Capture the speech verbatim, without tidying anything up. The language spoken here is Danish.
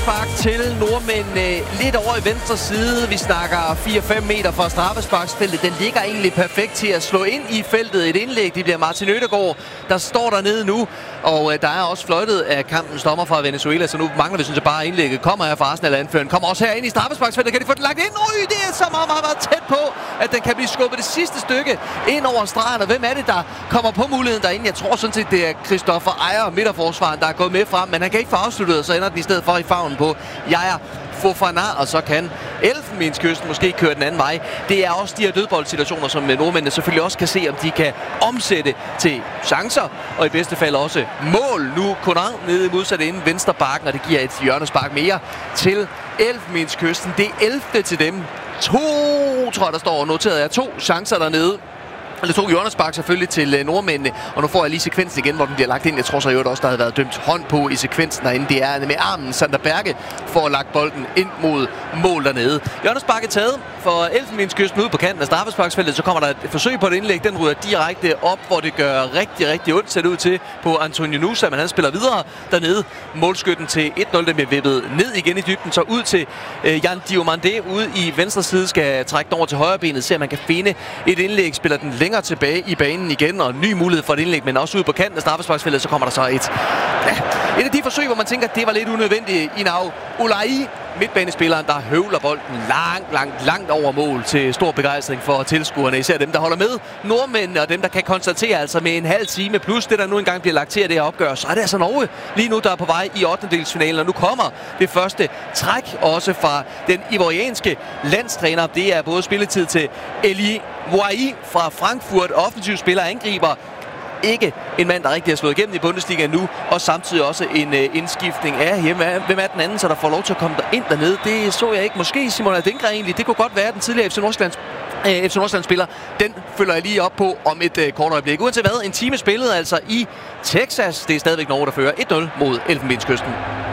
straffespark til nordmændene lidt over i venstre side. Vi snakker fire fem meter fra straffesparksfeltet. Den ligger egentlig perfekt til at slå ind i feltet. Et indlæg, det bliver Martin Ødegaard, der står dernede nu. Og øh, der er også fløjtet af kampens dommer fra Venezuela, så nu mangler vi synes jeg bare indlægget. Kommer her fra Arsenal-anføreren. Kommer også her ind i straffesparksfeltet. Kan de få den lagt ind? Ui, det er så meget, meget, meget tæt på, at den kan blive skubbet det sidste stykke ind over stregen. Og hvem er det, der kommer på muligheden derinde? Jeg tror sådan set, det er Christoffer Ejer, midterforsvaren, der er gået med frem. Men han kan ikke få afsluttet, og så ender den i stedet for i favnen på Jaja Fofana, og så kan Elfenbenskysten måske køre den anden vej. Det er også de her dødboldsituationer, som nordmændene selvfølgelig også kan se, om de kan omsætte til chancer, og i bedste fald også mål. Nu Conan nede i modsatte ende venstre bakken, og det giver et hjørnespark mere til Elfenbenskysten. Det er ellevte til dem. To, tror jeg, der står noteret af to chancer dernede. Det tog hjørnespark selvfølgelig til nordmændene, og nu får jeg lige sekvensen igen, hvor den bliver lagt ind. Jeg tror så jo også, der havde været dømt hånd på i sekvensen derinde. Det er med armen Sander Berge for at lagt bolden ind mod mål dernede. Hjørnespark er taget for Elfenbenskysten ud på kanten af straffesparksfeltet. Så kommer der et forsøg på et indlæg. Den ryger direkte op, hvor det gør rigtig, rigtig ondt set ud til på Antonio Nusa, men han spiller videre dernede. Målskytten til et nul, den bliver vippet ned igen i dybden. Så ud til øh, Jan Diomandé ude i venstre side, skal trække den over til højre benet, se om man kan finde et indlæg, spiller den længere tilbage i banen igen, og en ny mulighed for et indlæg, men også ude på kanten af straffesparksfeltet, så kommer der så et, ja, et af de forsøg, hvor man tænker, at det var lidt unødvendigt. Inau Ulai, midtbanespilleren, der høvler bolden langt, langt, langt over mål til stor begejstring for tilskuerne, især dem, der holder med nordmændene, og dem, der kan konstatere altså med en halv time plus det, der nu engang bliver lagt til det her opgør, så er det altså Norge lige nu, der er på vej i ottendedelsfinalen, og nu kommer det første træk også fra den ivorianske landstræner. Det er både spilletid til Eli Wai fra Frankfurt, offensiv spiller, angriber. Ikke en mand, der rigtig har slået igennem i Bundesliga nu, og samtidig også en uh, indskiftning af hjemme. Hvem er den anden, så der får lov til at komme der ind dernede? Det så jeg ikke. Måske Simon Adingra egentlig. Det kunne godt være den tidligere F C Nordsjællands uh, F C Nordsjællands spiller. Den følger jeg lige op på om et uh, kort øjeblik. Uanset hvad, en time spillet altså i Texas. Det er stadigvæk Norge, der fører et nul mod Elfenbenskysten.